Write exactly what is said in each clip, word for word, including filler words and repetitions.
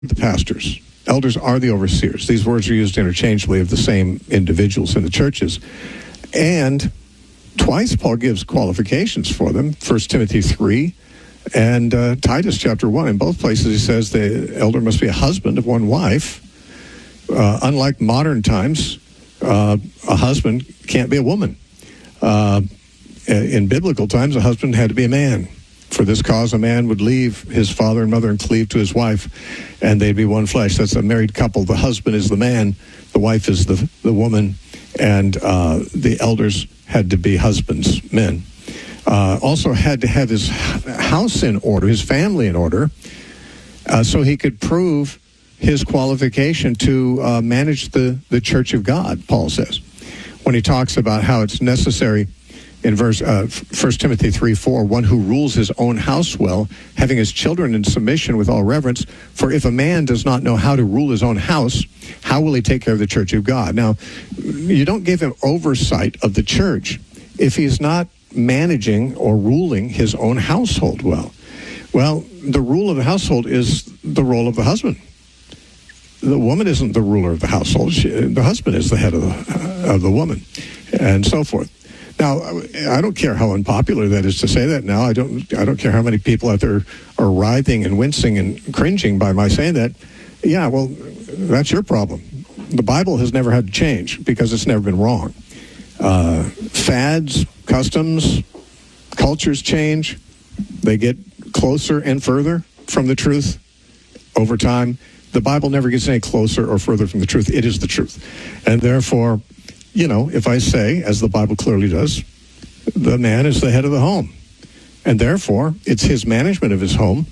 the pastors. Elders are the overseers. These words are used interchangeably of the same individuals in the churches. And twice Paul gives qualifications for them, First Timothy three and uh, Titus chapter one. In both places he says the elder must be a husband of one wife. Uh, unlike modern times, uh, a husband can't be a woman. Uh, in biblical times, a husband had to be a man. For this cause, a man would leave his father and mother and cleave to his wife, and they'd be one flesh. That's a married couple. The husband is the man, the wife is the, the woman, and uh, the elders had to be husbands, men. Uh, also had to have his house in order, his family in order, uh, so he could prove his qualification to uh, manage the, the church of God, Paul says. When he talks about how it's necessary in verse uh, First Timothy three four, one who rules his own house well, having his children in submission with all reverence. For if a man does not know how to rule his own house, how will he take care of the church of God? Now, you don't give him oversight of the church if he's not managing or ruling his own household well. Well, the rule of the household is the role of the husband. The woman isn't the ruler of the household. She, the husband is the head of the, uh, of the woman, and so forth. Now, I don't care how unpopular that is to say that now. I don't I don't care how many people out there are writhing and wincing and cringing by my saying that. Yeah, well, that's your problem. The Bible has never had to change because it's never been wrong. Uh, fads, customs, cultures change. They get closer and further from the truth over time. The Bible never gets any closer or further from the truth. It is the truth. And therefore, you know, if I say, as the Bible clearly does, the man is the head of the home. And therefore, it's his management of his home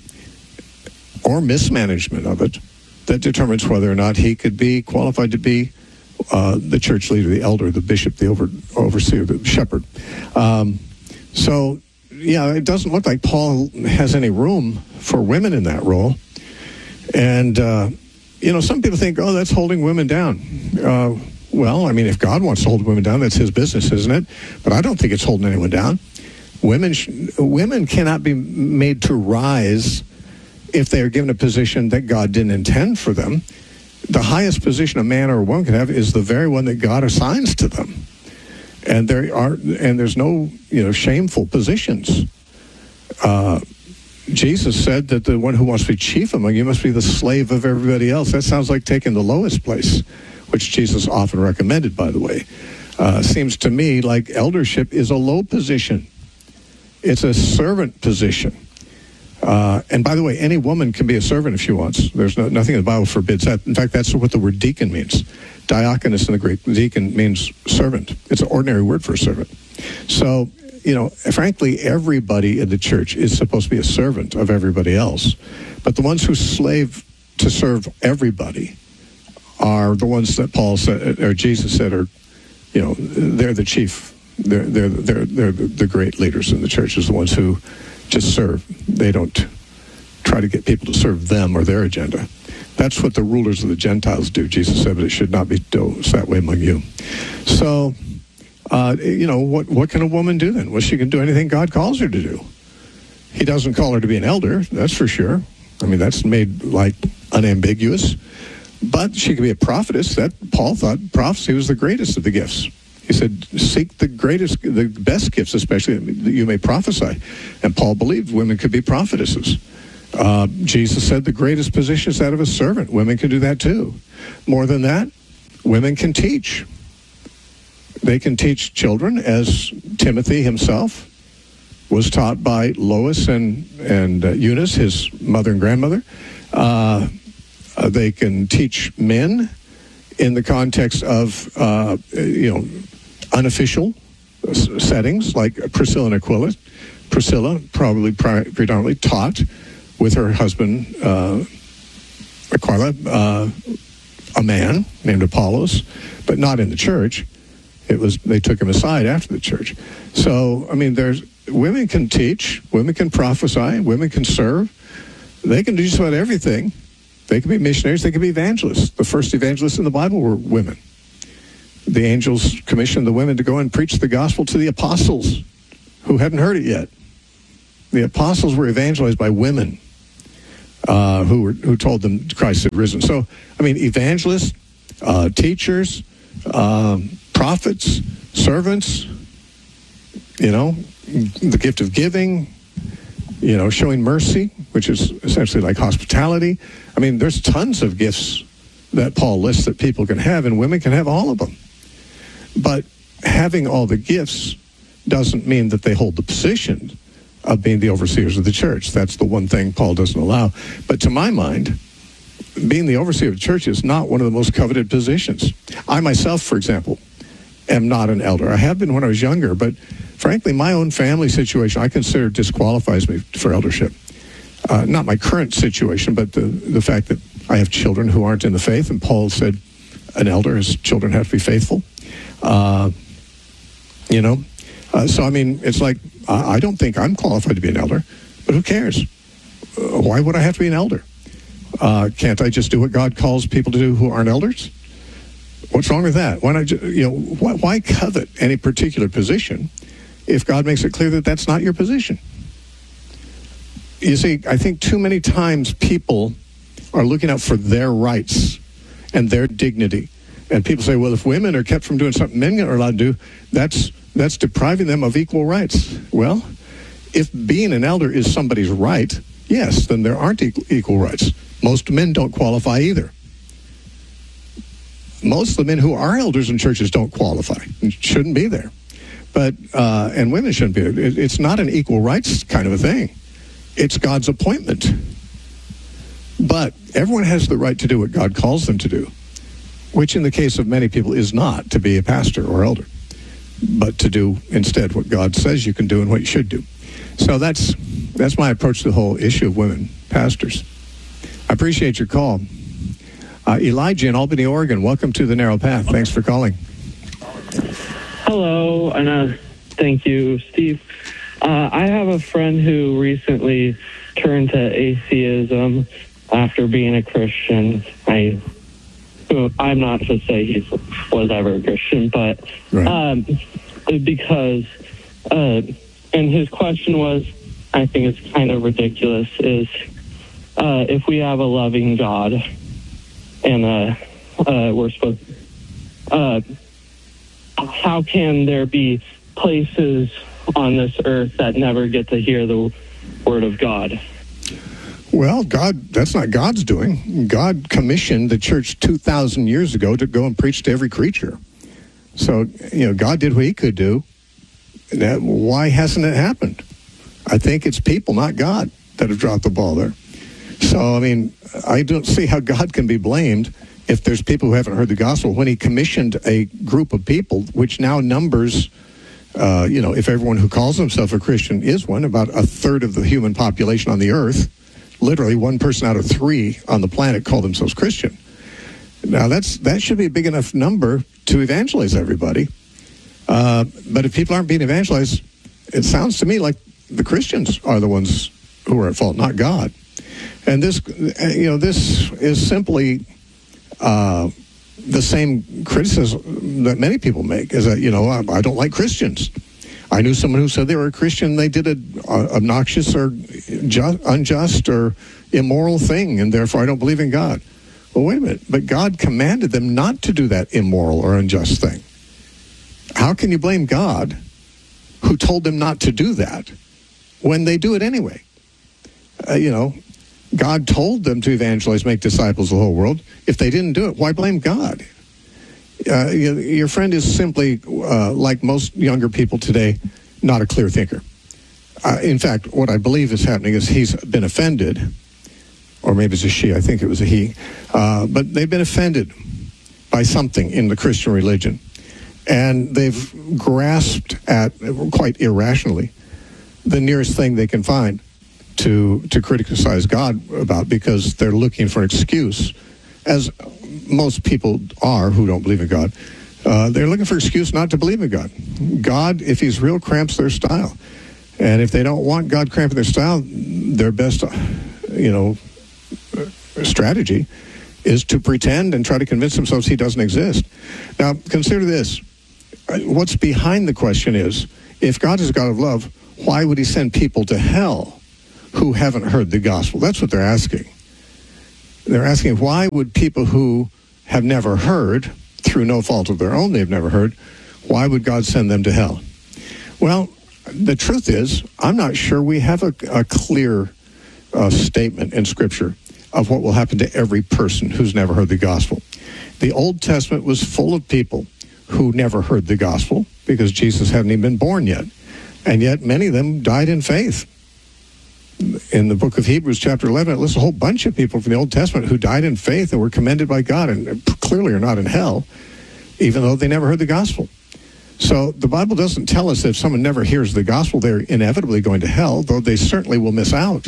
or mismanagement of it that determines whether or not he could be qualified to be uh, the church leader, the elder, the bishop, the over, overseer, the shepherd. Um, so, yeah, it doesn't look like Paul has any room for women in that role. And, uh, you know, some people think, oh, that's holding women down. Uh, well, I mean, if God wants to hold women down, that's his business, isn't it? But I don't think it's holding anyone down. Women sh- women cannot be made to rise if they are given a position that God didn't intend for them. The highest position a man or a woman can have is the very one that God assigns to them. And there are, and there's no, you know, shameful positions. Uh, Jesus said that the one who wants to be chief among you must be the slave of everybody else. That sounds like taking the lowest place, which Jesus often recommended, by the way. Uh, seems to me like eldership is a low position. It's a servant position. Uh, and by the way, any woman can be a servant if she wants. There's no, nothing in the Bible forbids that. In fact, that's what the word deacon means. Diaconus in the Greek, deacon means servant. It's an ordinary word for a servant. So, you know, frankly, everybody in the church is supposed to be a servant of everybody else. But the ones who slave to serve everybody are the ones that Paul said, or Jesus said, are, you know, they're the chief. They're they're they're they're the great leaders in the church, is the ones who just serve. They don't try to get people to serve them or their agenda. That's what the rulers of the Gentiles do. Jesus said, but it should not be that way among you. So, uh, you know, what what can a woman do then? Well, she can do anything God calls her to do. He doesn't call her to be an elder, that's for sure. I mean, that's made like unambiguous. But she could be a prophetess. That Paul thought prophecy was the greatest of the gifts. He said, seek the greatest, the best gifts, especially that you may prophesy. And Paul believed women could be prophetesses. Uh, Jesus said the greatest position is that of a servant. Women can do that too. More than that, women can teach. They can teach children, as Timothy himself was taught by Lois and, and uh, Eunice, his mother and grandmother. Uh, Uh, they can teach men in the context of, uh, you know, unofficial s- settings like Priscilla and Aquila. Priscilla probably pri- predominantly taught with her husband, uh, Aquila, uh, a man named Apollos, but not in the church. It was, they took him aside after the church. So, I mean, there's, women can teach, women can prophesy, women can serve. They can do just about everything. They can be missionaries. They can be evangelists. The first evangelists in the Bible were women. The angels commissioned the women to go and preach the gospel to the apostles who hadn't heard it yet. The apostles were evangelized by women. uh, who were, who told them Christ had risen. So, I mean, evangelists, uh, teachers, um, prophets, servants, you know, the gift of giving, you know, showing mercy, which is essentially like hospitality. I mean, there's tons of gifts that Paul lists that people can have, and women can have all of them. But having all the gifts doesn't mean that they hold the position of being the overseers of the church. That's the one thing Paul doesn't allow. But to my mind, being the overseer of the church is not one of the most coveted positions. I myself, for example, am not an elder. I have been when I was younger, but frankly, my own family situation I consider disqualifies me for eldership. Uh, not my current situation, but the, the fact that I have children who aren't in the faith, and Paul said an elder, his children have to be faithful. Uh, you know, uh, so I mean, it's like, I, I don't think I'm qualified to be an elder, but who cares? Uh, why would I have to be an elder? Uh, can't I just do what God calls people to do who aren't elders? What's wrong with that? Why not, ju- you know, why, why covet any particular position if God makes it clear that that's not your position? You see, I think too many times people are looking out for their rights and their dignity. And people say, well, if women are kept from doing something men are allowed to do, that's that's depriving them of equal rights. Well, if being an elder is somebody's right, yes, then there aren't equal, equal rights. Most men don't qualify either. Most of the men who are elders in churches don't qualify and shouldn't be there. But uh, and women shouldn't be there. It, it's not an equal rights kind of a thing. It's God's appointment. But everyone has the right to do what God calls them to do, which in the case of many people is not to be a pastor or elder, but to do instead what God says you can do and what you should do. So that's that's my approach to the whole issue of women pastors. I appreciate your call. Uh, Elijah in Albany, Oregon, welcome to The Narrow Path. Thanks for calling. Hello, and uh, thank you, Steve. Uh, I have a friend who recently turned to atheism after being a Christian. I, I'm not to say he was ever a Christian, but right. um, because, uh, and his question was, I think it's kind of ridiculous, is uh, if we have a loving God and uh, uh, we're supposed uh, how can there be places on this earth that never get to hear the word of God? Well, God, that's not God's doing. God commissioned the church two thousand years ago to go and preach to every creature. So, you know, God did what he could do. That, why hasn't it happened? I think it's people, not God, that have dropped the ball there. So, I mean, I don't see how God can be blamed if there's people who haven't heard the gospel when he commissioned a group of people, which now numbers, uh, you know, if everyone who calls himself a Christian is one, about a third of the human population on the earth. Literally one person out of three on the planet call themselves Christian. Now, that's that should be a big enough number to evangelize everybody. Uh, but if people aren't being evangelized, it sounds to me like the Christians are the ones who are at fault, not God. And this, you know, this is simply uh, the same criticism that many people make, is that, you know, I, I don't like Christians. I knew someone who said they were a Christian, they did an uh, obnoxious or just, unjust or immoral thing, and therefore I don't believe in God. Well, wait a minute, but God commanded them not to do that immoral or unjust thing. How can you blame God who told them not to do that when they do it anyway? Uh, you know, God told them to evangelize, make disciples of the whole world. If they didn't do it, why blame God? Uh, your friend is simply, uh, like most younger people today, not a clear thinker. Uh, in fact, what I believe is happening is he's been offended, or maybe it's a she, I think it was a he, uh, but they've been offended by something in the Christian religion. And they've grasped at, quite irrationally, the nearest thing they can find to to criticize God about, because they're looking for an excuse, as most people are who don't believe in God. Uh, they're looking for an excuse not to believe in God. God, if he's real, cramps their style. And if they don't want God cramping their style, their best, you know, strategy is to pretend and try to convince themselves he doesn't exist. Now, consider this. What's behind the question is, if God is a God of love, why would he send people to hell who haven't heard the gospel? That's what they're asking. They're asking, why would people who have never heard, through no fault of their own they've never heard, why would God send them to hell? Well, the truth is, I'm not sure we have a, a clear uh, statement in Scripture of what will happen to every person who's never heard the gospel. The Old Testament was full of people who never heard the gospel because Jesus hadn't even been born yet. And yet many of them died in faith. In the book of Hebrews, chapter eleven, it lists a whole bunch of people from the Old Testament who died in faith and were commended by God and clearly are not in hell, even though they never heard the gospel. So the Bible doesn't tell us that if someone never hears the gospel, they're inevitably going to hell, though they certainly will miss out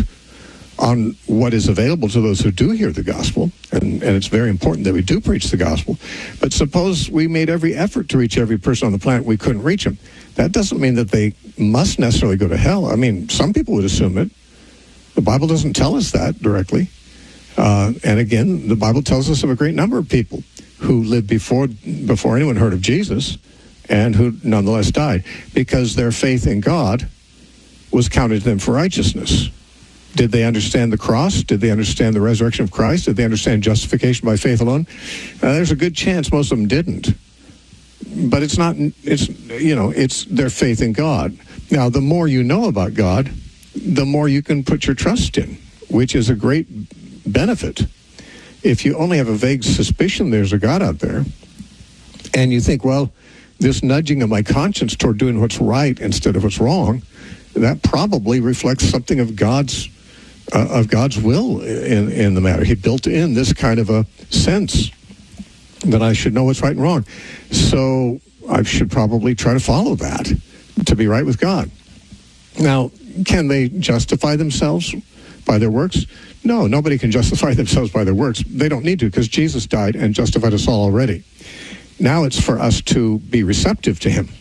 on what is available to those who do hear the gospel. And, and it's very important that we do preach the gospel. But suppose we made every effort to reach every person on the planet, we couldn't reach them. That doesn't mean that they must necessarily go to hell. I mean, some people would assume it. The Bible doesn't tell us that directly. Uh, and again, the Bible tells us of a great number of people who lived before before anyone heard of Jesus and who nonetheless died because their faith in God was counted to them for righteousness. Did they understand the cross? Did they understand the resurrection of Christ? Did they understand justification by faith alone? Uh, there's a good chance most of them didn't. But it's not, it's, you know, it's their faith in God. Now, the more you know about God, the more you can put your trust in, which is a great benefit. If you only have a vague suspicion there's a God out there, and you think, well, this nudging of my conscience toward doing what's right instead of what's wrong, that probably reflects something of God's uh, of God's will in, in the matter. He built in this kind of a sense that I should know what's right and wrong. So I should probably try to follow that to be right with God. Now, can they justify themselves by their works? No, nobody can justify themselves by their works. They don't need to because Jesus died and justified us all already. Now it's for us to be receptive to him.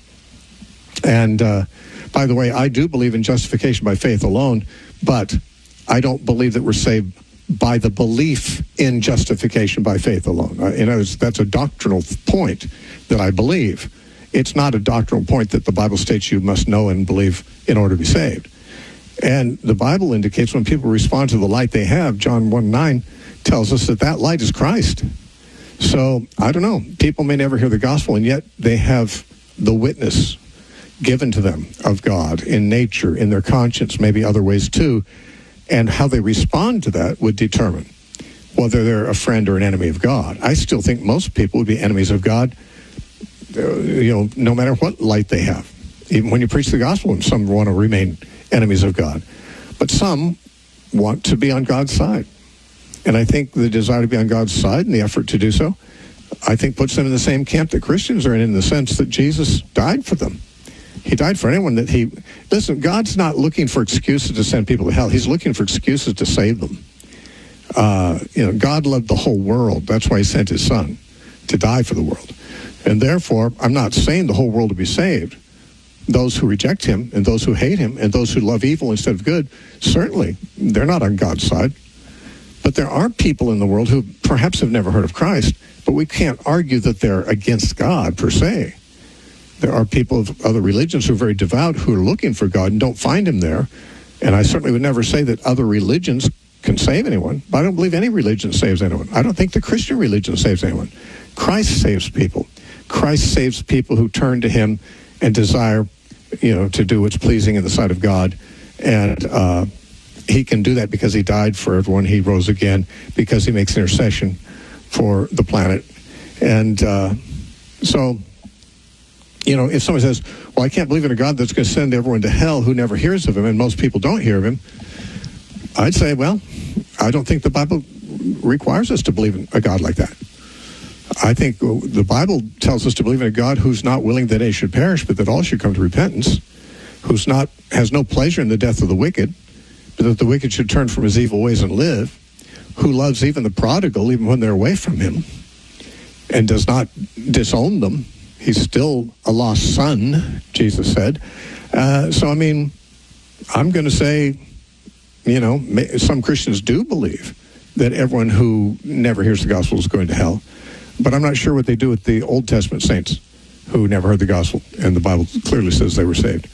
And uh, by the way, I do believe in justification by faith alone, but I don't believe that we're saved by the belief in justification by faith alone. Uh, you know, that's a doctrinal point that I believe. It's not a doctrinal point that the Bible states you must know and believe in order to be saved. And the Bible indicates when people respond to the light they have, John one nine tells us that that light is Christ. So, I don't know. People may never hear the gospel, and yet they have the witness given to them of God in nature, in their conscience, maybe other ways too. And how they respond to that would determine whether they're a friend or an enemy of God. I still think most people would be enemies of God, uh, you know, no matter what light they have. Even when you preach the gospel, and some want to remain enemies of God. But some want to be on God's side. And I think the desire to be on God's side and the effort to do so, I think puts them in the same camp that Christians are in, in the sense that Jesus died for them. He died for anyone that he... Listen, God's not looking for excuses to send people to hell. He's looking for excuses to save them. Uh, you know, God loved the whole world. That's why he sent his son to die for the world. And therefore, I'm not saying the whole world to be saved. Those who reject him and those who hate him and those who love evil instead of good, certainly they're not on God's side. But there are people in the world who perhaps have never heard of Christ, but we can't argue that they're against God per se. There are people of other religions who are very devout who are looking for God and don't find him there. And I certainly would never say that other religions can save anyone, but I don't believe any religion saves anyone. I don't think the Christian religion saves anyone. Christ saves people. Christ saves people who turn to him and desire, you know, to do what's pleasing in the sight of God. And uh, he can do that because he died for everyone. He rose again because he makes intercession for the planet. And uh, so, you know, if someone says, well, I can't believe in a God that's going to send everyone to hell who never hears of him, and most people don't hear of him, I'd say, well, I don't think the Bible requires us to believe in a God like that. I think the Bible tells us to believe in a God who's not willing that any should perish, but that all should come to repentance, who's not has no pleasure in the death of the wicked, but that the wicked should turn from his evil ways and live, who loves even the prodigal even when they're away from him, and does not disown them. He's still a lost son, Jesus said. Uh, so, I mean, I'm going to say, you know, some Christians do believe that everyone who never hears the gospel is going to hell. But I'm not sure what they do with the Old Testament saints who never heard the gospel, and the Bible clearly says they were saved.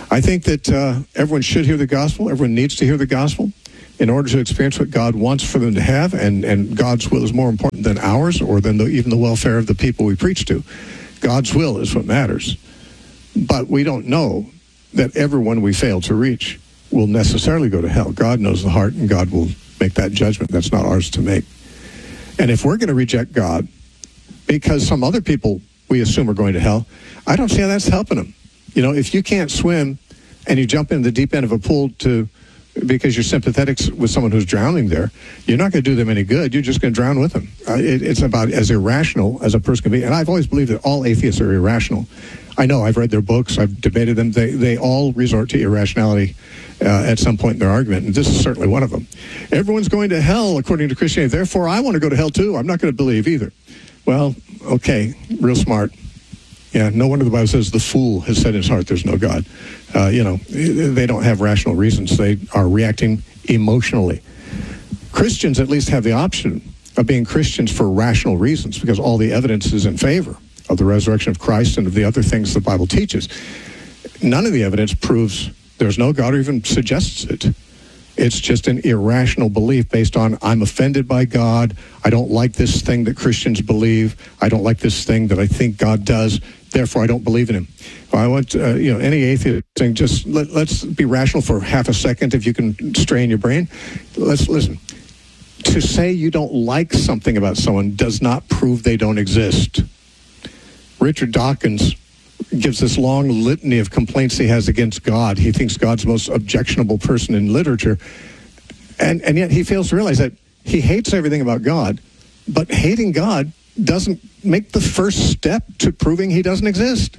I think that uh, everyone should hear the gospel. Everyone needs to hear the gospel in order to experience what God wants for them to have, and, and God's will is more important than ours or than the, even the welfare of the people we preach to. God's will is what matters. But we don't know that everyone we fail to reach will necessarily go to hell. God knows the heart, and God will make that judgment. That's not ours to make. And if we're going to reject God because some other people we assume are going to hell, I don't see how that's helping them. You know, if you can't swim and you jump in the deep end of a pool to because you're sympathetic with someone who's drowning there, you're not going to do them any good. You're just going to drown with them. Uh, it, it's about as irrational as a person can be. And I've always believed that all atheists are irrational. I know, I've read their books, I've debated them. They they all resort to irrationality uh, at some point in their argument, and this is certainly one of them. Everyone's going to hell according to Christianity, therefore I want to go to hell too. I'm not going to believe either. Well, okay, real smart. Yeah, no wonder the Bible says the fool has said in his heart there's no God. Uh, you know, they don't have rational reasons. They are reacting emotionally. Christians at least have the option of being Christians for rational reasons because all the evidence is in favor of the resurrection of Christ and of the other things the Bible teaches. None of the evidence proves there's no God or even suggests it. It's just an irrational belief based on, I'm offended by God, I don't like this thing that Christians believe, I don't like this thing that I think God does, therefore I don't believe in him. I want, uh, you know, any atheist saying, just let, let's be rational for half a second if you can strain your brain. Let's listen. To say you don't like something about someone does not prove they don't exist. Richard Dawkins gives this long litany of complaints he has against God. He thinks God's the most objectionable person in literature. And, and yet he fails to realize that he hates everything about God, but hating God doesn't make the first step to proving he doesn't exist.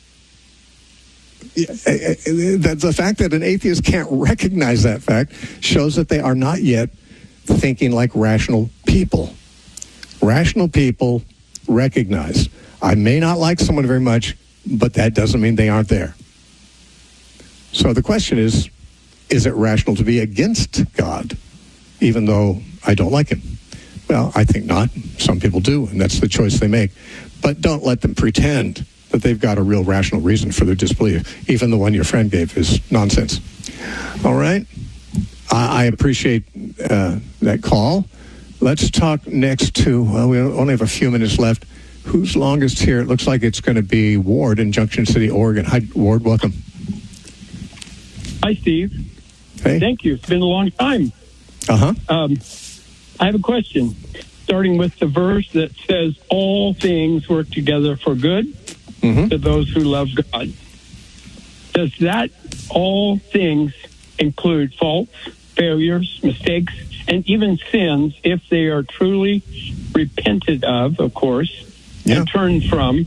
The, the fact that an atheist can't recognize that fact shows that they are not yet thinking like rational people. Rational people recognize, I may not like someone very much, but that doesn't mean they aren't there. So the question is, is it rational to be against God, even though I don't like him? Well, I think not. Some people do, and that's the choice they make. But don't let them pretend that they've got a real rational reason for their disbelief. Even the one your friend gave is nonsense. All right? I, I appreciate uh, that call. Let's talk next to, well, we only have a few minutes left. Who's longest here? It looks like it's going to be Ward in Junction City, Oregon. Hi, Ward. Welcome. Hi, Steve. Hey. Thank you. It's been a long time. Uh-huh. Um, I have a question, starting with the verse that says, all things work together for good mm-hmm. to those who love God. Does that all things include faults, failures, mistakes, and even sins if they are truly repented of, of course, yeah. and turned from?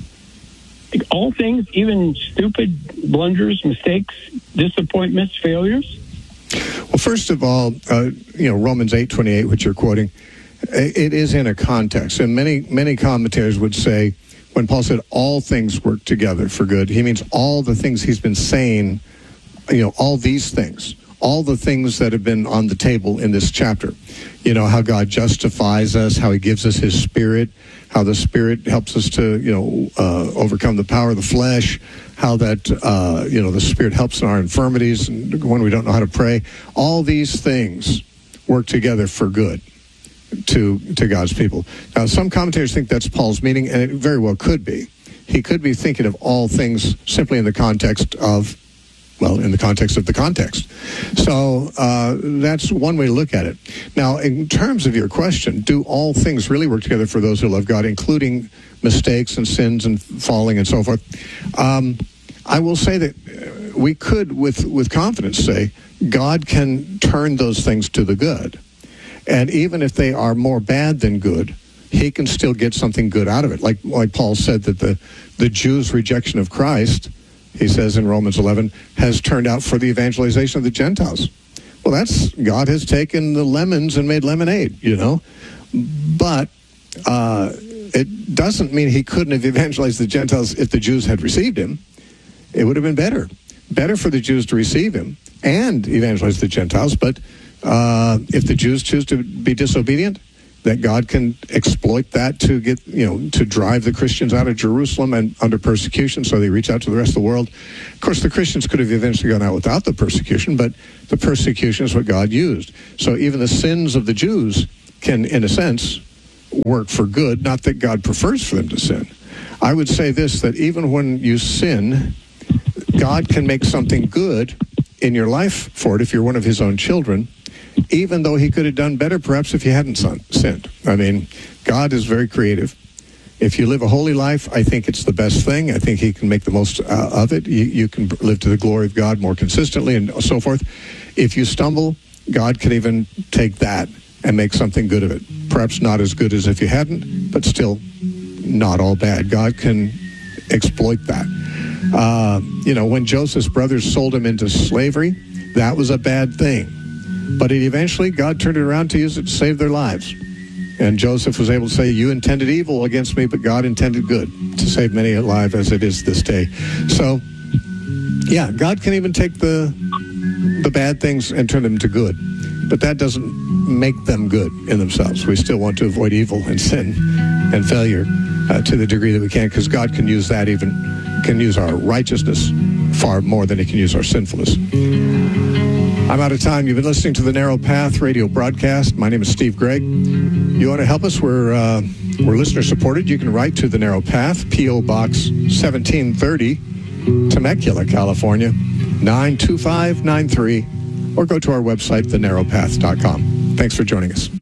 All things, even stupid blunders, mistakes, disappointments, failures? Well, first of all, uh, you know, Romans eight twenty-eight, which you're quoting, it is in a context. And many, many commentators would say, when Paul said all things work together for good, he means all the things he's been saying, you know, all these things, all the things that have been on the table in this chapter. You know, how God justifies us, how he gives us his Spirit, how the Spirit helps us to, you know, uh, overcome the power of the flesh, how that, uh, you know, the Spirit helps in our infirmities and when we don't know how to pray. All these things work together for good to to God's people. Now, some commentators think that's Paul's meaning, and it very well could be. He could be thinking of all things simply in the context of, well, in the context of the context. So uh, that's one way to look at it. Now, in terms of your question, do all things really work together for those who love God, including mistakes and sins and falling and so forth? Um, I will say that we could, with, with confidence, say God can turn those things to the good. And even if they are more bad than good, he can still get something good out of it. Like, like Paul said that the, the Jews' rejection of Christ, he says in Romans eleven, has turned out for the evangelization of the Gentiles. Well, that's, God has taken the lemons and made lemonade, you know. But uh, it doesn't mean he couldn't have evangelized the Gentiles if the Jews had received him. It would have been better. Better for the Jews to receive him and evangelize the Gentiles. But uh, if the Jews choose to be disobedient, that God can exploit that to get, you know, to drive the Christians out of Jerusalem and under persecution, so they reach out to the rest of the world. Of course, the Christians could have eventually gone out without the persecution, but the persecution is what God used. So even the sins of the Jews can, in a sense, work for good, not that God prefers for them to sin. I would say this, that even when you sin, God can make something good in your life for it if you're one of his own children, even though he could have done better perhaps if you hadn't sinned. I mean, God is very creative. If you live a holy life, I think it's the best thing. I think he can make the most uh, of it. You, you can live to the glory of God more consistently and so forth. If you stumble, God can even take that and make something good of it. Perhaps not as good as if you hadn't, but still not all bad. God can exploit that. Uh, you know, when Joseph's brothers sold him into slavery, that was a bad thing. But it eventually, God turned it around to use it to save their lives. And Joseph was able to say, you intended evil against me, but God intended good to save many alive as it is this day. So, yeah, God can even take the the bad things and turn them to good. But that doesn't make them good in themselves. We still want to avoid evil and sin and failure uh, to the degree that we can, because God can use that even, can use our righteousness far more than he can use our sinfulness. I'm out of time. You've been listening to the Narrow Path radio broadcast. My name is Steve Gregg. You want to help us? We're, uh, we're listener-supported. You can write to the Narrow Path, P O. Box seventeen thirty, Temecula, California, nine two five nine three, or go to our website, the narrow path dot com. Thanks for joining us.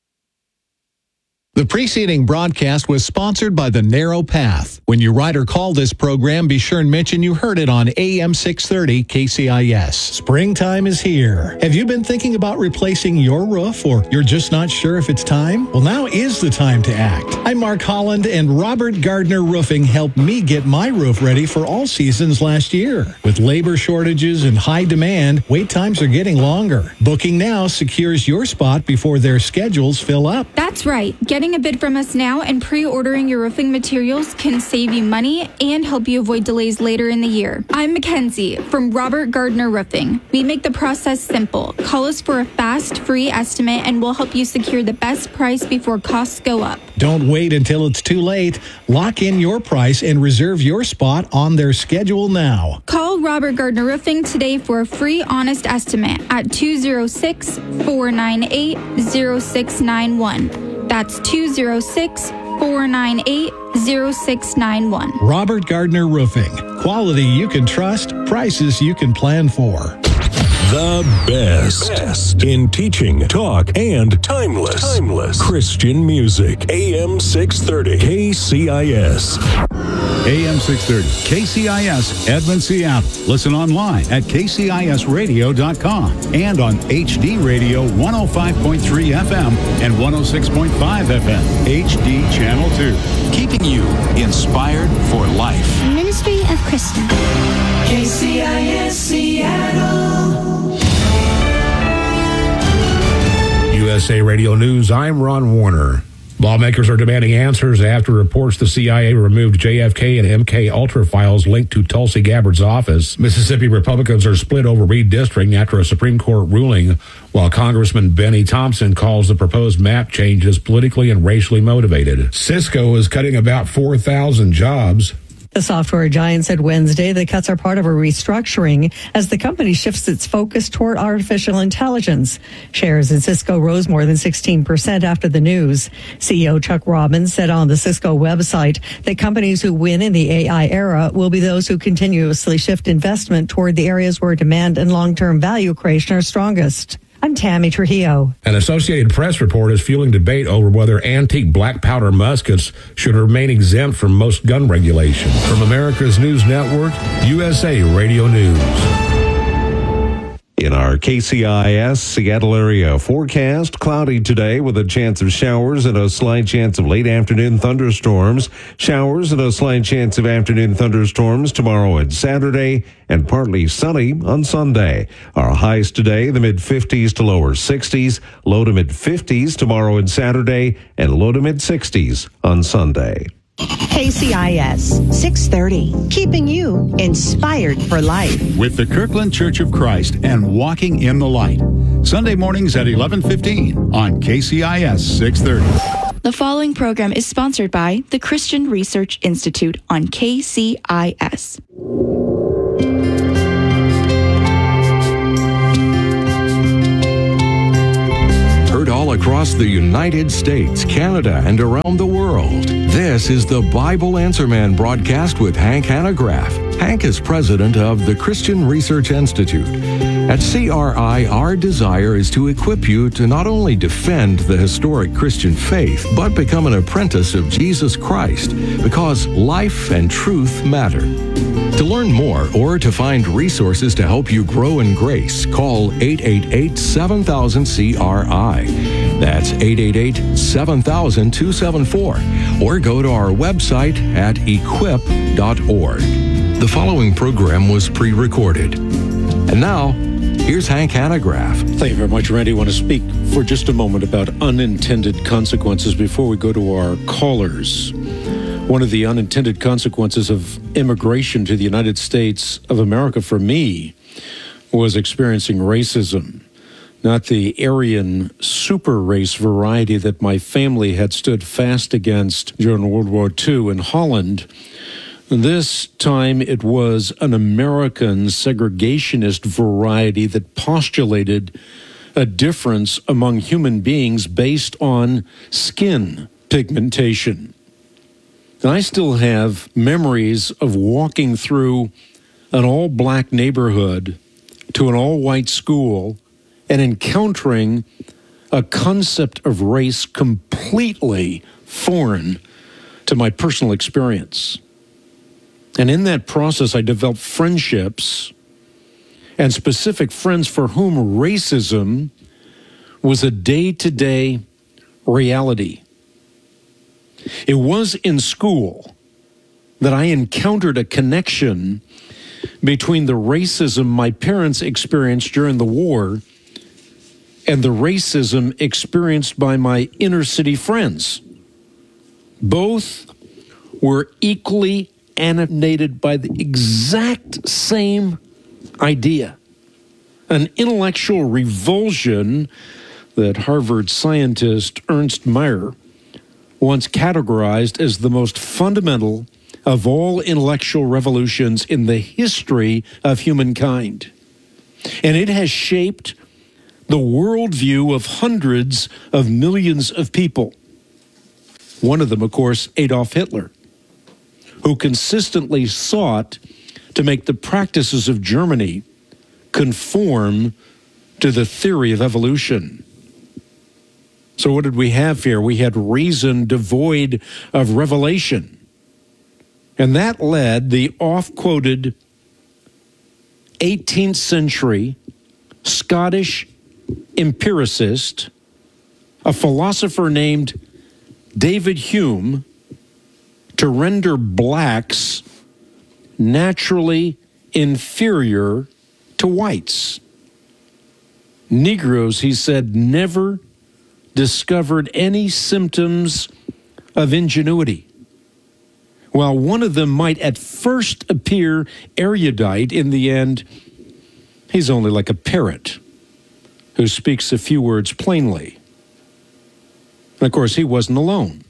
The preceding broadcast was sponsored by The Narrow Path. When you write or call this program, be sure and mention you heard it on A M six thirty K C I S. Springtime is here. Have you been thinking about replacing your roof, or you're just not sure if it's time? Well, now is the time to act. I'm Mark Holland, and Robert Gardner Roofing helped me get my roof ready for all seasons last year. With labor shortages and high demand, wait times are getting longer. Booking now secures your spot before their schedules fill up. That's right. Get Getting a bid from us now and pre-ordering your roofing materials can save you money and help you avoid delays later in the year. I'm Mackenzie from Robert Gardner Roofing. We make the process simple. Call us for a fast, free estimate and we'll help you secure the best price before costs go up. Don't wait until it's too late. Lock in your price and reserve your spot on their schedule now. Call Robert Gardner Roofing today for a free, honest estimate at two oh six, four nine eight, oh six nine one. That's two oh six, four nine eight, oh six nine one. Robert Gardner Roofing. Quality you can trust, prices you can plan for. The best, best in teaching, talk, and timeless, timeless Christian music. A M six thirty K C I S. A M six thirty K C I S, Edmond, Seattle. Listen online at k c i s radio dot com and on H D Radio one oh five point three F M and one oh six point five F M, H D Channel two. Keeping you inspired for life. Ministry of Krista. K C I S Seattle. U S A Radio News, I'm Ron Warner. Lawmakers are demanding answers after reports the C I A removed J F K and M K Ultra files linked to Tulsi Gabbard's office. Mississippi Republicans are split over redistricting after a Supreme Court ruling, while Congressman Benny Thompson calls the proposed map changes politically and racially motivated. Cisco is cutting about four thousand jobs. The software giant said Wednesday the cuts are part of a restructuring as the company shifts its focus toward artificial intelligence. Shares in Cisco rose more than sixteen percent after the news. C E O Chuck Robbins said on the Cisco website that companies who win in the A I era will be those who continuously shift investment toward the areas where demand and long-term value creation are strongest. I'm Tammy Trujillo. An Associated Press report is fueling debate over whether antique black powder muskets should remain exempt from most gun regulation. From America's News Network, U S A Radio News. In our K C I S Seattle area forecast, cloudy today with a chance of showers and a slight chance of late afternoon thunderstorms. Showers and a slight chance of afternoon thunderstorms tomorrow and Saturday, and partly sunny on Sunday. Our highs today, the mid-fifties to lower sixties, low to mid-fifties tomorrow and Saturday, and low to mid-sixties on Sunday. K C I S six thirty, keeping you inspired for life. With the Kirkland Church of Christ and Walking in the Light. Sunday mornings at eleven fifteen on K C I S six thirty. The following program is sponsored by the Christian Research Institute on K C I S. Heard all across the United States, Canada, and around the world. This is the Bible Answer Man broadcast with Hank Hanegraaff. Hank is president of the Christian Research Institute. At C R I, our desire is to equip you to not only defend the historic Christian faith, but become an apprentice of Jesus Christ, because life and truth matter. To learn more or to find resources to help you grow in grace, call eight eight eight, seven thousand, C R I. That's eight eight eight, seven thousand, two seven four. Or go to our website at equip dot org. The following program was pre-recorded. And now, here's Hank Hanegraaff. Thank you very much, Randy. I want to speak for just a moment about unintended consequences before we go to our callers. One of the unintended consequences of immigration to the United States of America for me was experiencing racism. Not the Aryan super race variety that my family had stood fast against during World War Two in Holland. This time it was an American segregationist variety that postulated a difference among human beings based on skin pigmentation. And I still have memories of walking through an all-black neighborhood to an all-white school and encountering a concept of race completely foreign to my personal experience. And in that process, I developed friendships and specific friends for whom racism was a day-to-day reality. It was in school that I encountered a connection between the racism my parents experienced during the war and the racism experienced by my inner city friends. Both were equally animated by the exact same idea, an intellectual revulsion that Harvard scientist Ernst Mayr once categorized as the most fundamental of all intellectual revolutions in the history of humankind. And it has shaped the worldview of hundreds of millions of people. One of them, of course, Adolf Hitler, who consistently sought to make the practices of Germany conform to the theory of evolution. So what did we have here? We had reason devoid of revelation. And that led the oft-quoted eighteenth century Scottish empiricist, a philosopher named David Hume, to render blacks naturally inferior to whites. Negroes, he said, never discovered any symptoms of ingenuity. While one of them might at first appear erudite, in the end, he's only like a parrot who speaks a few words plainly. And of course, he wasn't alone.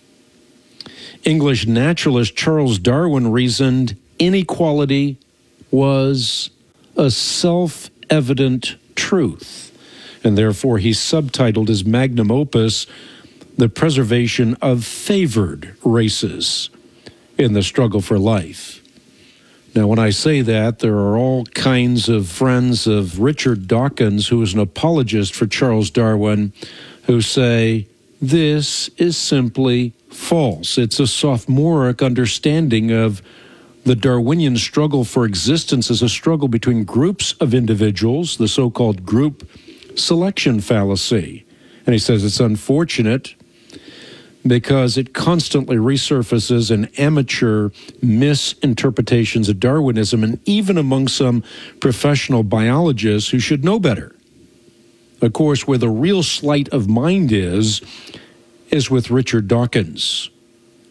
English naturalist Charles Darwin reasoned inequality was a self-evident truth, and therefore he subtitled his magnum opus, The Preservation of Favored Races in the Struggle for Life. Now, when I say that, there are all kinds of friends of Richard Dawkins, who is an apologist for Charles Darwin, who say, this is simply false. It's a sophomoric understanding of the Darwinian struggle for existence as a struggle between groups of individuals, the so-called group selection fallacy. And he says it's unfortunate because it constantly resurfaces in amateur misinterpretations of Darwinism, and even among some professional biologists who should know better. Of course, where the real sleight of mind is, is with Richard Dawkins.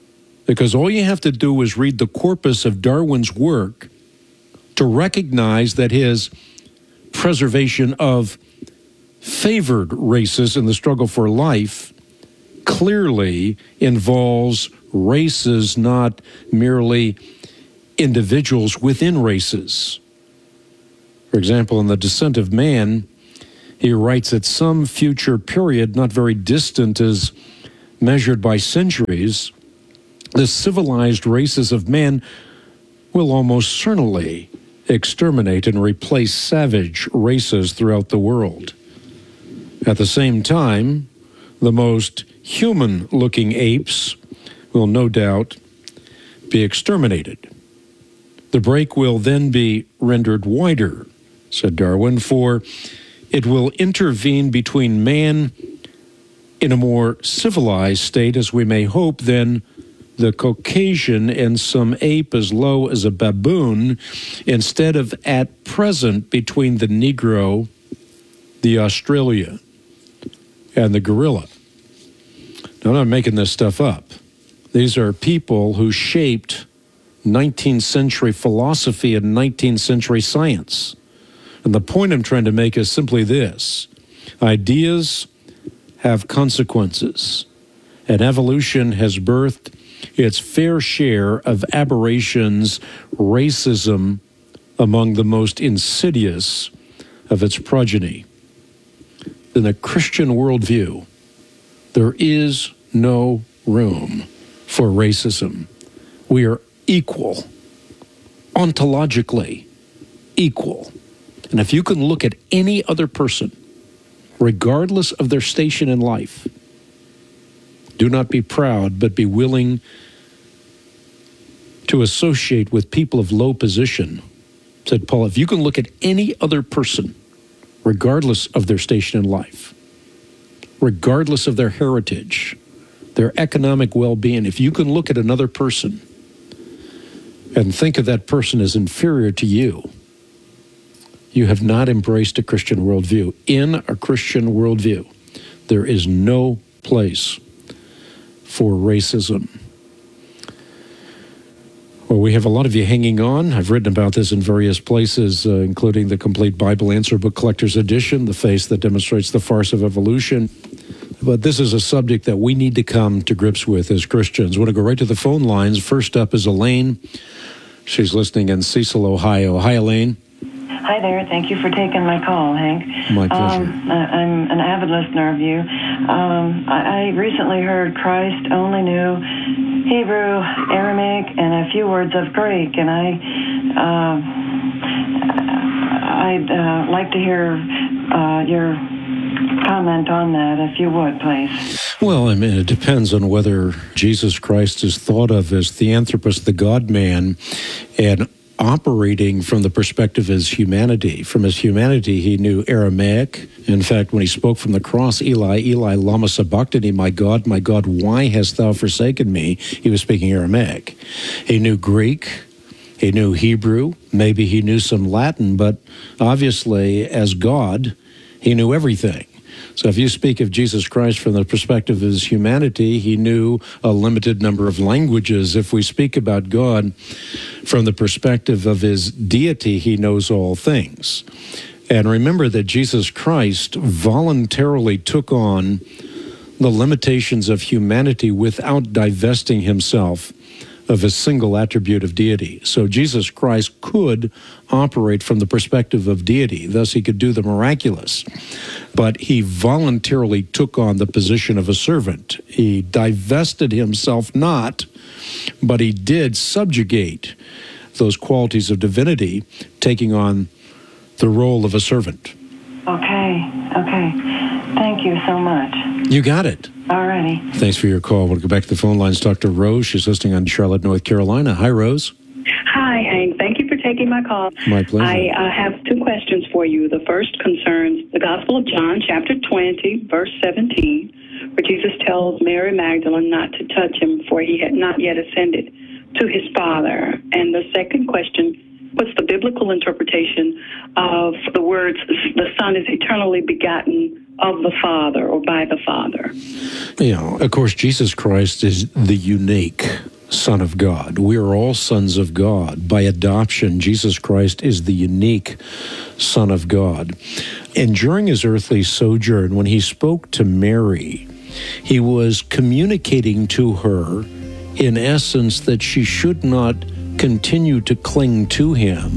Because all you have to do is read the corpus of Darwin's work to recognize that his preservation of favored races in the struggle for life clearly involves races, not merely individuals within races. For example, in The Descent of Man, he writes at some future period, not very distant as measured by centuries, the civilized races of man will almost certainly exterminate and replace savage races throughout the world. At the same time, the most human-looking apes will no doubt be exterminated. The break will then be rendered wider, said Darwin, for it will intervene between man in a more civilized state, as we may hope, than the Caucasian and some ape as low as a baboon, instead of at present between the Negro, the Australia, and the gorilla. Now, I'm not making this stuff up. These are people who shaped nineteenth century philosophy and nineteenth century science. And the point I'm trying to make is simply this. Ideas have consequences, and evolution has birthed its fair share of aberrations, racism among the most insidious of its progeny. In the Christian worldview, there is no room for racism. We are equal, ontologically equal. And if you can look at any other person, regardless of their station in life, do not be proud, but be willing to associate with people of low position, said Paul. If you can look at any other person, regardless of their station in life, regardless of their heritage, their economic well-being, if you can look at another person and think of that person as inferior to you, you have not embraced a Christian worldview. In a Christian worldview, there is no place for racism. Well, we have a lot of you hanging on. I've written about this in various places, uh, including the Complete Bible Answer Book Collector's Edition, The Face That Demonstrates the Farce of Evolution. But this is a subject that we need to come to grips with as Christians. I want to go right to the phone lines. First up is Elaine. She's listening in Cecil, Ohio. Hi, Elaine. Hi there. Thank you for taking my call, Hank. My pleasure. Um, I'm an avid listener of you. Um, I, I recently heard Christ only knew Hebrew, Aramaic, and a few words of Greek, and I, uh, I'd uh, like to hear uh, your comment on that, if you would, please. Well, I mean, it depends on whether Jesus Christ is thought of as Theanthropos, the God-man, and operating from the perspective of his humanity. From his humanity, he knew Aramaic. In fact, when he spoke from the cross, Eli, Eli, lama sabachthani, my God, my God, why hast thou forsaken me? He was speaking Aramaic. He knew Greek. He knew Hebrew. Maybe he knew some Latin, but obviously, as God, he knew everything. So if you speak of Jesus Christ from the perspective of his humanity, he knew a limited number of languages. If we speak about God from the perspective of his deity, he knows all things. And remember that Jesus Christ voluntarily took on the limitations of humanity without divesting himself of a single attribute of deity. So Jesus Christ could operate from the perspective of deity, thus he could do the miraculous. But he voluntarily took on the position of a servant. He divested himself not, but he did subjugate those qualities of divinity, taking on the role of a servant. Okay, okay. Thank you so much. You got it. All righty. Thanks for your call. We'll go back to the phone lines. Talk to Rose. She's listening on Charlotte, North Carolina. Hi, Rose. Hi, Hank. Thank you for taking my call. My pleasure. I uh, have two questions for you. The first concerns the Gospel of John, chapter twenty, verse seventeen, where Jesus tells Mary Magdalene not to touch him, for he had not yet ascended to his Father. And the second question, what's the biblical interpretation of the words, the Son is eternally begotten of the Father or by the Father? You know, of course, Jesus Christ is the unique Son of God. We are all sons of God. By adoption, Jesus Christ is the unique Son of God. And during his earthly sojourn, when he spoke to Mary, he was communicating to her, in essence, that she should not continue to cling to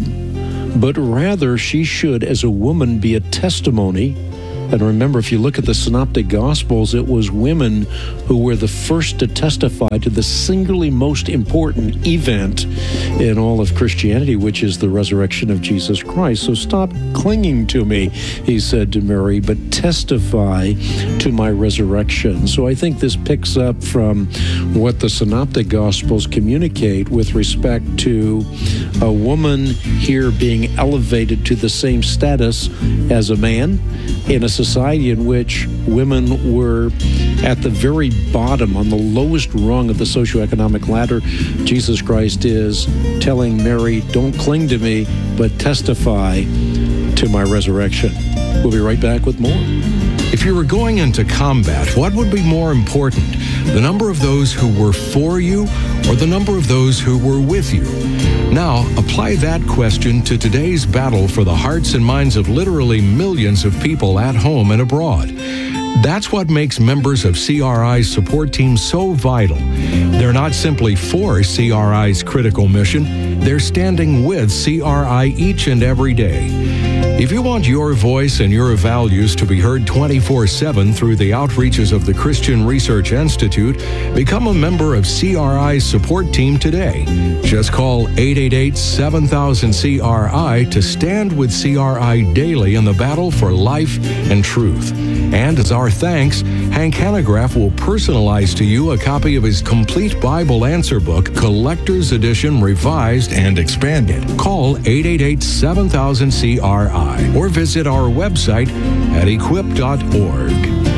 him, but rather she should, as a woman, be a testimony. And remember, if you look at the Synoptic Gospels, it was women who were the first to testify to the singularly most important event in all of Christianity, which is the resurrection of Jesus Christ. So stop clinging to me, he said to Mary, but testify to my resurrection. So I think this picks up from what the Synoptic Gospels communicate with respect to a woman here being elevated to the same status as a man in a society in which women were at the very bottom, on the lowest rung of the socioeconomic ladder. Jesus Christ is telling Mary, don't cling to me, but testify to my resurrection. We'll be right back with more. If you were going into combat, what would be more important, the number of those who were for you or the number of those who were with you? Now, apply that question to today's battle for the hearts and minds of literally millions of people at home and abroad. That's what makes members of C R I's support team so vital. They're not simply for C R I's critical mission, they're standing with C R I each and every day. If you want your voice and your values to be heard twenty-four seven through the outreaches of the Christian Research Institute, become a member of C R I's support team today. Just call eight eight eight, seven thousand, C R I to stand with C R I daily in the battle for life and truth. And as our thanks, Hank Hanegraaff will personalize to you a copy of his complete Bible answer book, Collector's Edition, revised and expanded. Call eight eight eight, seven thousand, C R I or visit our website at equip dot org.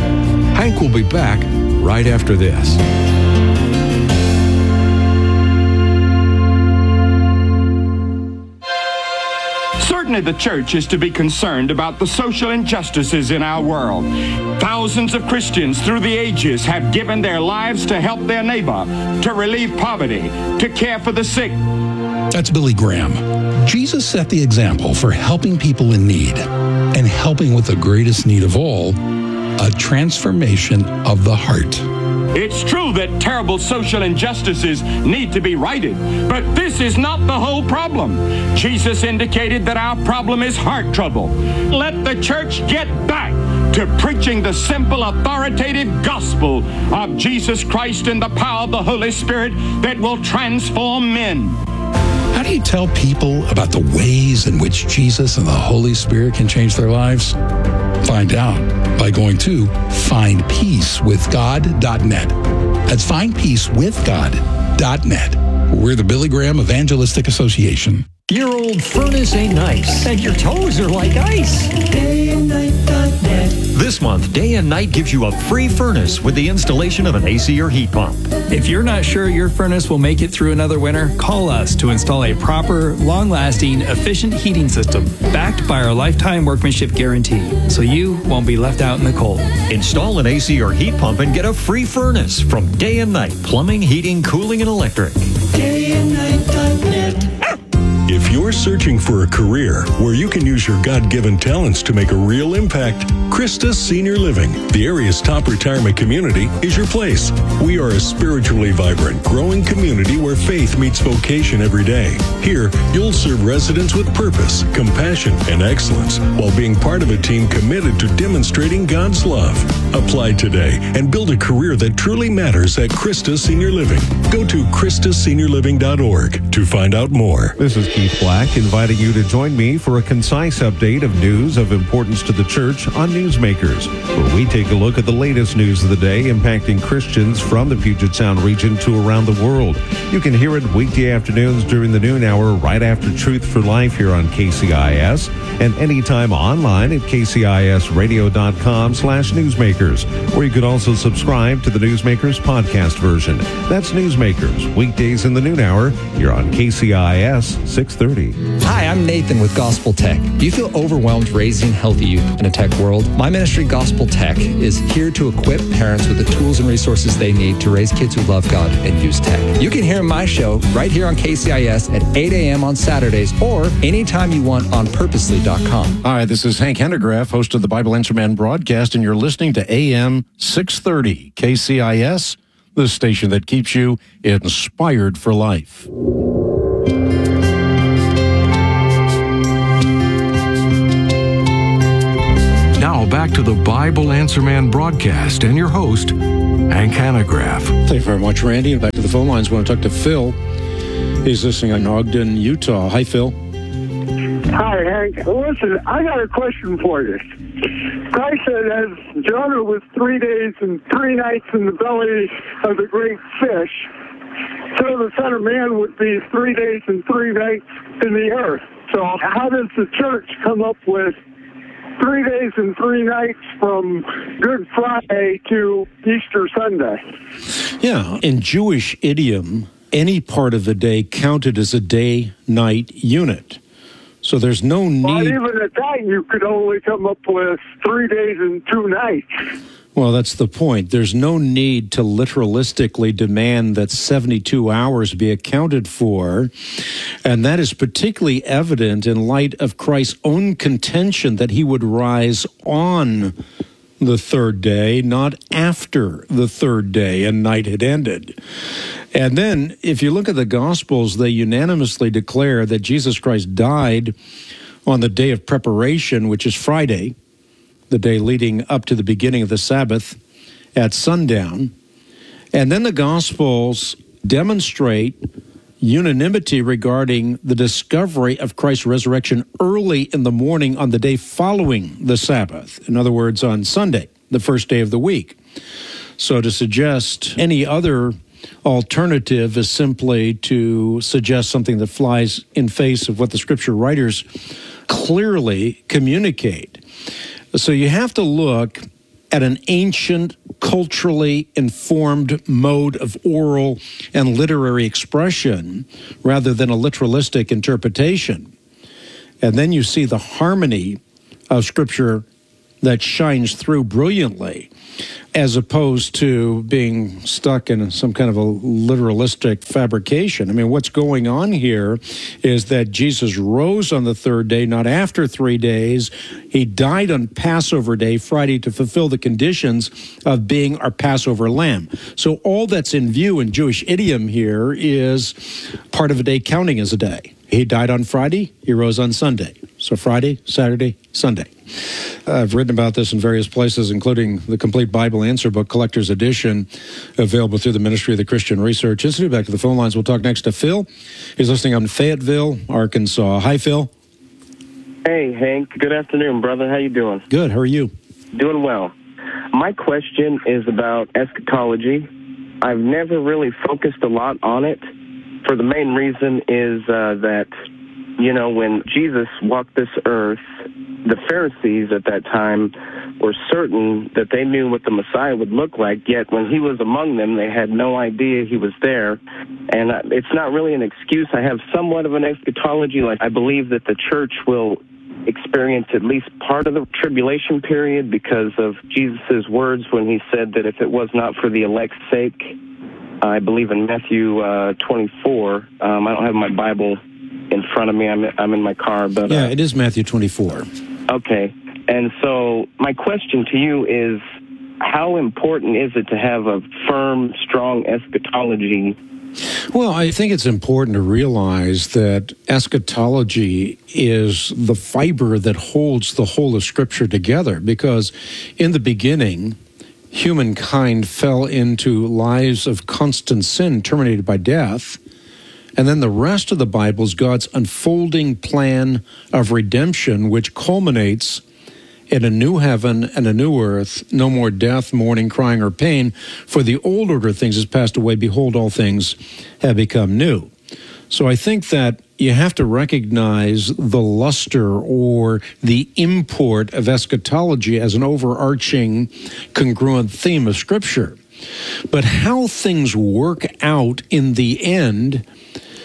Hank will be back right after this. Certainly the church is to be concerned about the social injustices in our world. Thousands of Christians through the ages have given their lives to help their neighbor, to relieve poverty, to care for the sick. That's Billy Graham. Jesus set the example for helping people in need and helping with the greatest need of all, a transformation of the heart. It's true that terrible social injustices need to be righted, but this is not the whole problem. Jesus indicated that our problem is heart trouble. Let the church get back to preaching the simple, authoritative gospel of Jesus Christ and the power of the Holy Spirit that will transform men. How do you tell people about the ways in which Jesus and the Holy Spirit can change their lives? Find out by going to find peace with god dot net. That's find peace with god dot net. We're the Billy Graham Evangelistic Association. Your old furnace ain't nice, and your toes are like ice. day and night dot net. This month, Day and Night gives you a free furnace with the installation of an A C or heat pump. If you're not sure your furnace will make it through another winter, call us to install a proper, long-lasting, efficient heating system backed by our lifetime workmanship guarantee, so you won't be left out in the cold. Install an A C or heat pump and get a free furnace from Day and Night Plumbing, Heating, Cooling, and Electric. day and night dot net. If you're searching for a career where you can use your God-given talents to make a real impact, Christus Senior Living, the area's top retirement community, is your place. We are a spiritually vibrant, growing community where faith meets vocation every day. Here, you'll serve residents with purpose, compassion, and excellence while being part of a team committed to demonstrating God's love. Apply today and build a career that truly matters at Christus Senior Living. Go to christus senior living dot org to find out more. This is Keith Black inviting you to join me for a concise update of news of importance to the church on Newsmakers, where we take a look at the latest news of the day impacting Christians from the Puget Sound region to around the world. You can hear it weekday afternoons during the noon hour right after Truth for Life here on K C I S and anytime online at k c i s radio dot com slash newsmakers, where you can also subscribe to the Newsmakers podcast version. That's Newsmakers, weekdays in the noon hour here on K C I S six six thirty. Hi, I'm Nathan with Gospel Tech. Do you feel overwhelmed raising healthy youth in a tech world? My ministry, Gospel Tech, is here to equip parents with the tools and resources they need to raise kids who love God and use tech. You can hear my show right here on K C I S at eight a.m. on Saturdays or anytime you want on purposely dot com. Hi, this is Hank Hanegraaff, host of the Bible Answer Man broadcast, and you're listening to A M six thirty K C I S, the station that keeps you inspired for life. Now back to the Bible Answer Man broadcast and your host, Hank Hanegraaff. Thank you very much, Randy. And back to the phone lines. We want to talk to Phil. He's listening in Ogden, Utah. Hi, Phil. Hi, Hank. Listen, I got a question for you. Christ said as Jonah was three days and three nights in the belly of the great fish, so the Son of Man would be three days and three nights in the earth. So how does the church come up with three days and three nights from Good Friday to Easter Sunday? Yeah, in Jewish idiom, any part of the day counted as a day-night unit. So there's no need... Well, even at that, you could only come up with three days and two nights. Well, that's the point. There's no need to literalistically demand that seventy-two hours be accounted for. And that is particularly evident in light of Christ's own contention that he would rise on the third day, not after the third day and night had ended. And then, if you look at the Gospels, they unanimously declare that Jesus Christ died on the day of preparation, which is Friday, the day leading up to the beginning of the Sabbath at sundown. And then the Gospels demonstrate unanimity regarding the discovery of Christ's resurrection early in the morning on the day following the Sabbath. In other words, on Sunday, the first day of the week. So to suggest any other alternative is simply to suggest something that flies in face of what the scripture writers clearly communicate. So you have to look at an ancient, culturally informed mode of oral and literary expression rather than a literalistic interpretation. And then you see the harmony of scripture that shines through brilliantly, as opposed to being stuck in some kind of a literalistic fabrication. I mean, what's going on here is that Jesus rose on the third day, not after three days. He died on Passover Day, Friday, to fulfill the conditions of being our Passover lamb. So all that's in view in Jewish idiom here is part of a day counting as a day. He died on Friday, he rose on Sunday. So Friday, Saturday, Sunday. I've written about this in various places, including the Complete Bible Answer Book, Collector's Edition, available through the Ministry of the Christian Research Institute. Back to the phone lines. We'll talk next to Phil. He's listening on Fayetteville, Arkansas. Hi, Phil. Hey, Hank. Good afternoon, brother. How you doing? Good. How are you? Doing well. My question is about eschatology. I've never really focused a lot on it. For the main reason is uh, that, you know, when Jesus walked this earth, the Pharisees at that time were certain that they knew what the Messiah would look like, yet when he was among them, they had no idea he was there. And uh, it's not really an excuse. I have somewhat of an eschatology. Like, I believe that the church will experience at least part of the tribulation period because of Jesus' words when he said that if it was not for the elect's sake, I believe in Matthew uh, twenty-four. Um, I don't have my Bible in front of me. I'm I'm in my car, but yeah, uh, it is Matthew twenty-four. Okay, and so my question to you is, how important is it to have a firm, strong eschatology? Well, I think it's important to realize that eschatology is the fiber that holds the whole of Scripture together, because in the beginning, humankind fell into lives of constant sin terminated by death. And then the rest of the Bible is God's unfolding plan of redemption, which culminates in a new heaven and a new earth, no more death, mourning, crying, or pain. For the old order of things has passed away. Behold, all things have become new. So I think that you have to recognize the luster or the import of eschatology as an overarching, congruent theme of Scripture. But how things work out in the end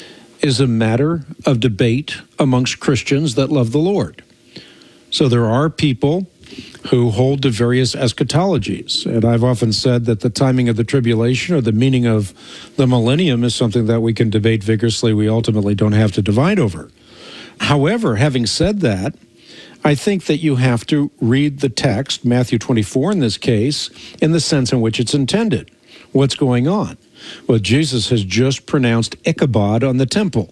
is a matter of debate amongst Christians that love the Lord. So there are people who hold to various eschatologies. And I've often said that the timing of the tribulation or the meaning of the millennium is something that we can debate vigorously. We ultimately don't have to divide over. However, having said that, I think that you have to read the text, Matthew twenty-four in this case, in the sense in which it's intended. What's going on? Well, Jesus has just pronounced Ichabod on the temple.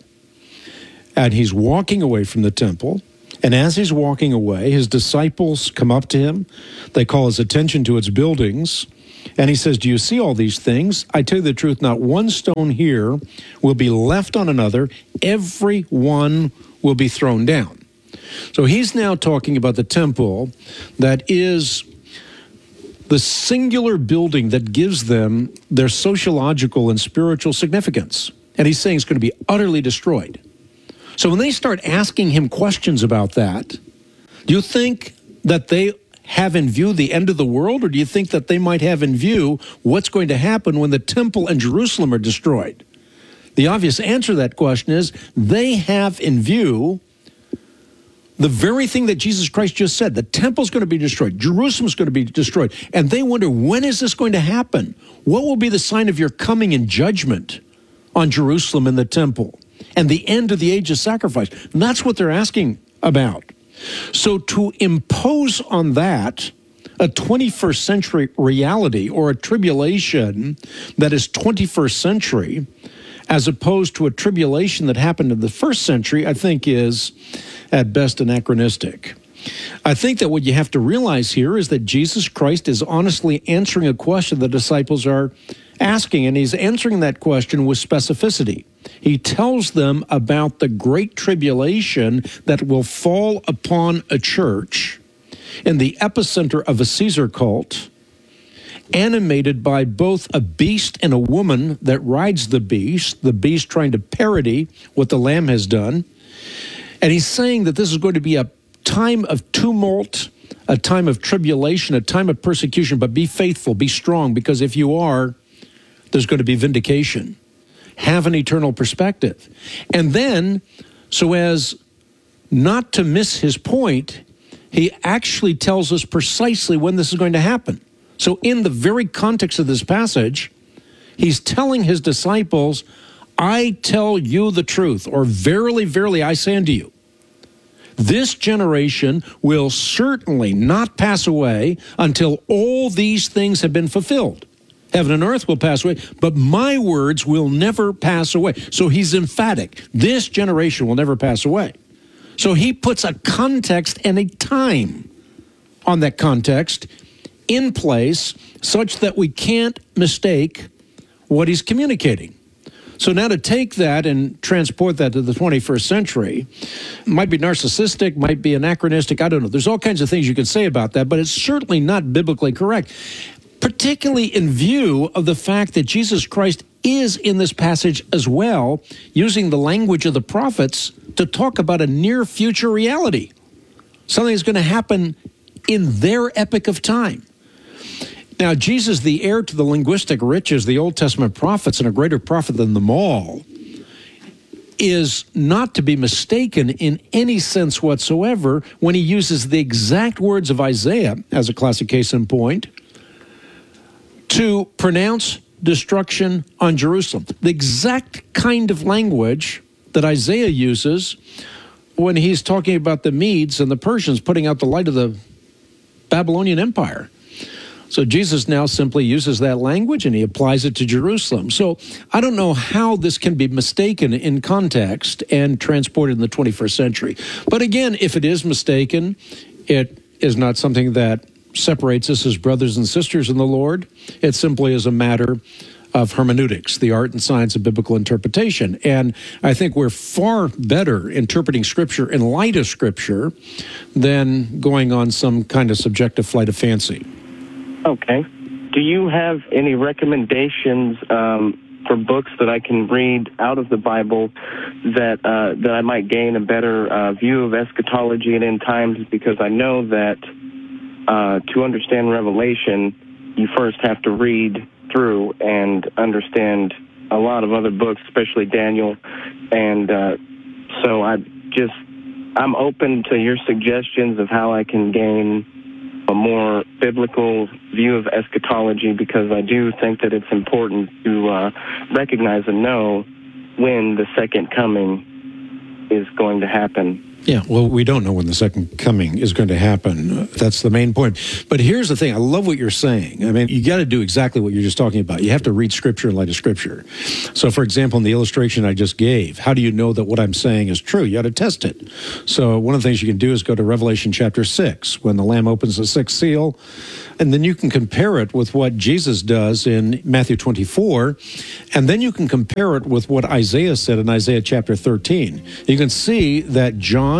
And he's walking away from the temple. And as he's walking away, his disciples come up to him. They call his attention to its buildings. And he says, do you see all these things? I tell you the truth, not one stone here will be left on another. Every one will be thrown down. So he's now talking about the temple that is the singular building that gives them their sociological and spiritual significance. And he's saying it's going to be utterly destroyed. So when they start asking him questions about that, do you think that they have in view the end of the world, or do you think that they might have in view what's going to happen when the temple and Jerusalem are destroyed? The obvious answer to that question is they have in view the very thing that Jesus Christ just said. The temple's going to be destroyed. Jerusalem's going to be destroyed. And they wonder, when is this going to happen? What will be the sign of your coming in judgment on Jerusalem and the temple and the end of the age of sacrifice? And that's what they're asking about. So to impose on that a twenty-first century reality or a tribulation that is twenty-first century as opposed to a tribulation that happened in the first century, I think is at best anachronistic. I think that what you have to realize here is that Jesus Christ is honestly answering a question the disciples are asking, and he's answering that question with specificity. He tells them about the great tribulation that will fall upon a church in the epicenter of a Caesar cult, animated by both a beast and a woman that rides the beast, the beast trying to parody what the Lamb has done. And he's saying that this is going to be a time of tumult, a time of tribulation, a time of persecution, but be faithful, be strong, because if you are, there's going to be vindication. Have an eternal perspective. And then, so as not to miss his point, he actually tells us precisely when this is going to happen. So in the very context of this passage, he's telling his disciples, I tell you the truth, or verily, verily, I say unto you, this generation will certainly not pass away until all these things have been fulfilled. Heaven and earth will pass away, but my words will never pass away. So he's emphatic. This generation will never pass away. So he puts a context and a time on that context in place such that we can't mistake what he's communicating. So now to take that and transport that to the twenty-first century might be narcissistic, might be anachronistic, I don't know. There's all kinds of things you can say about that, but it's certainly not biblically correct, particularly in view of the fact that Jesus Christ is in this passage as well, using the language of the prophets to talk about a near future reality, something that's going to happen in their epoch of time. Now, Jesus, the heir to the linguistic riches, the Old Testament prophets, and a greater prophet than them all, is not to be mistaken in any sense whatsoever when he uses the exact words of Isaiah, as a classic case in point, to pronounce destruction on Jerusalem. The exact kind of language that Isaiah uses when he's talking about the Medes and the Persians putting out the light of the Babylonian Empire. So Jesus now simply uses that language and he applies it to Jerusalem. So I don't know how this can be mistaken in context and transported in the twenty-first century. But again, if it is mistaken, it is not something that separates us as brothers and sisters in the Lord. It simply is a matter of hermeneutics, the art and science of biblical interpretation. And I think we're far better interpreting Scripture in light of Scripture than going on some kind of subjective flight of fancy. Okay. Do you have any recommendations um, for books that I can read out of the Bible that uh, that I might gain a better uh, view of eschatology and end times? Because I know that uh, to understand Revelation, you first have to read through and understand a lot of other books, especially Daniel And uh, so I just, I'm open to your suggestions of how I can gain a more biblical view of eschatology, because I do think that it's important to uh, recognize and know when the second coming is going to happen. Yeah, well, we don't know when the second coming is going to happen. That's the main point. But here's the thing. I love what you're saying. I mean, you got to do exactly what you're just talking about. You have to read Scripture in light of Scripture. So, for example, in the illustration I just gave, how do you know that what I'm saying is true? You got to test it. So one of the things you can do is go to Revelation chapter six, when the Lamb opens the sixth seal, and then you can compare it with what Jesus does in Matthew twenty-four, and then you can compare it with what Isaiah said in Isaiah chapter thirteen. You can see that John,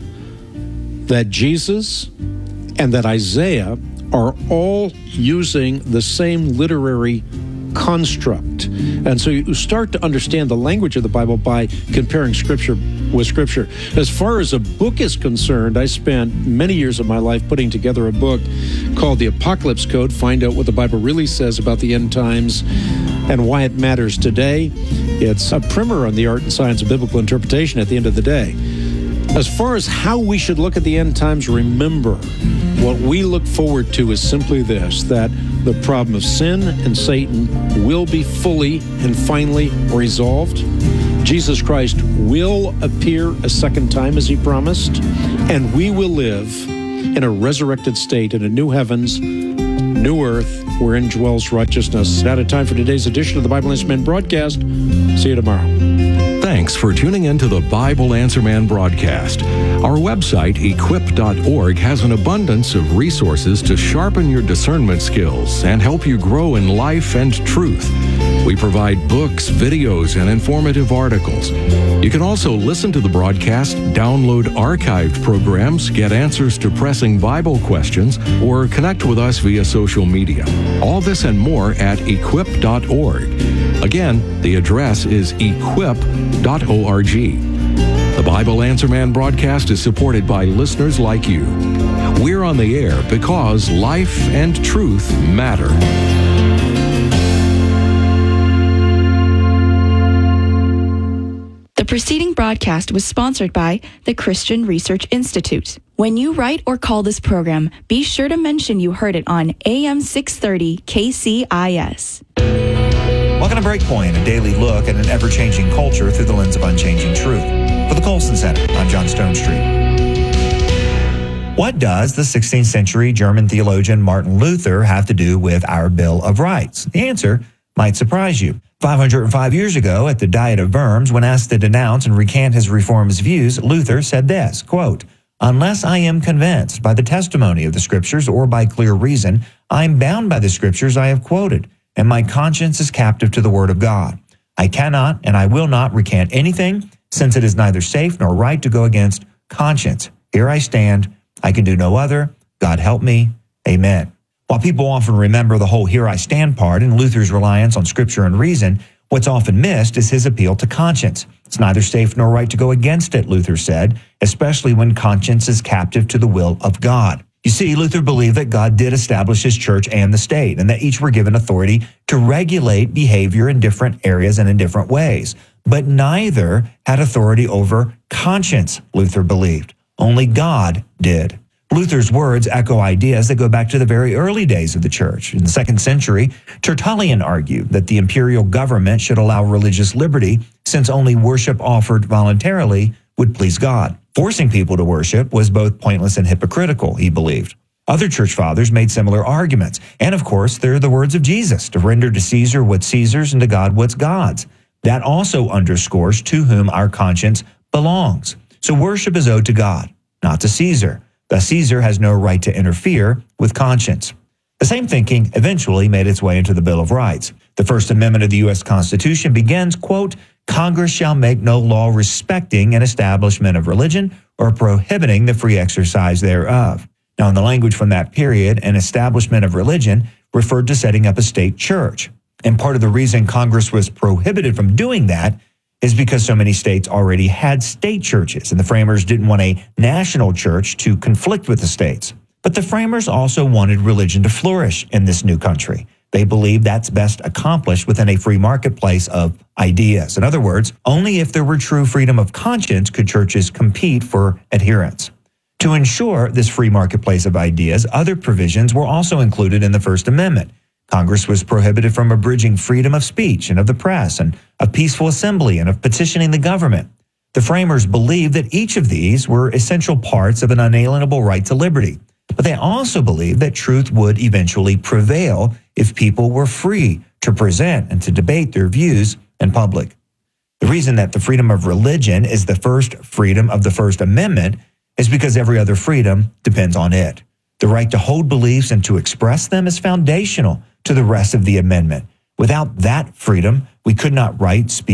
that Jesus, and that Isaiah are all using the same literary construct. And so you start to understand the language of the Bible by comparing Scripture with Scripture. As far as a book is concerned, I spent many years of my life putting together a book called The Apocalypse Code, find out what the Bible really says about the end times and why it matters today. It's a primer on the art and science of biblical interpretation at the end of the day. As far as how we should look at the end times, remember, what we look forward to is simply this, that the problem of sin and Satan will be fully and finally resolved. Jesus Christ will appear a second time as he promised, and we will live in a resurrected state in a new heavens, new earth, wherein dwells righteousness. Out of time for today's edition of the Bible Answer Man broadcast. See you tomorrow. Thanks for tuning in to the Bible Answer Man broadcast. Our website, equip dot org, has an abundance of resources to sharpen your discernment skills and help you grow in life and truth. We provide books, videos, and informative articles. You can also listen to the broadcast, download archived programs, get answers to pressing Bible questions, or connect with us via social media. All this and more at equip dot org. Again, the address is equip dot org. The Bible Answer Man broadcast is supported by listeners like you. We're on the air because life and truth matter. The preceding broadcast was sponsored by the Christian Research Institute. When you write or call this program, be sure to mention you heard it on A M six thirty K C I S. Welcome to Breakpoint, a daily look at an ever-changing culture through the lens of unchanging truth. For the Colson Center, I'm John Stone Street. What does the sixteenth century German theologian Martin Luther have to do with our Bill of Rights? The answer might surprise you. five hundred five years ago, at the Diet of Worms, when asked to denounce and recant his reformist views, Luther said this, quote, "Unless I am convinced by the testimony of the Scriptures or by clear reason, I am bound by the Scriptures I have quoted, and my conscience is captive to the Word of God. I cannot and I will not recant anything, since it is neither safe nor right to go against conscience. Here I stand. I can do no other. God help me. Amen." While people often remember the whole "here I stand" part and Luther's reliance on Scripture and reason, what's often missed is his appeal to conscience. It's neither safe nor right to go against it, Luther said, especially when conscience is captive to the will of God. You see, Luther believed that God did establish his church and the state, and that each were given authority to regulate behavior in different areas and in different ways. But neither had authority over conscience, Luther believed. Only God did. Luther's words echo ideas that go back to the very early days of the church. In the second century, Tertullian argued that the imperial government should allow religious liberty, since only worship offered voluntarily would please God. Forcing people to worship was both pointless and hypocritical, he believed. Other church fathers made similar arguments. And of course, there are the words of Jesus, to render to Caesar what's Caesar's and to God what's God's. That also underscores to whom our conscience belongs. So worship is owed to God, not to Caesar. Thus, Caesar has no right to interfere with conscience. The same thinking eventually made its way into the Bill of Rights. The First Amendment of the U S Constitution begins, quote, "Congress shall make no law respecting an establishment of religion or prohibiting the free exercise thereof." Now, in the language from that period, an establishment of religion referred to setting up a state church. And part of the reason Congress was prohibited from doing that is because so many states already had state churches, and the framers didn't want a national church to conflict with the states. But the framers also wanted religion to flourish in this new country. They believe that's best accomplished within a free marketplace of ideas. In other words, only if there were true freedom of conscience could churches compete for adherents. To ensure this free marketplace of ideas, other provisions were also included in the First Amendment. Congress was prohibited from abridging freedom of speech and of the press and of peaceful assembly and of petitioning the government. The framers believed that each of these were essential parts of an unalienable right to liberty. But they also believed that truth would eventually prevail if people were free to present and to debate their views in public. The reason that the freedom of religion is the first freedom of the First Amendment is because every other freedom depends on it. The right to hold beliefs and to express them is foundational to the rest of the amendment. Without that freedom, we could not write, speak,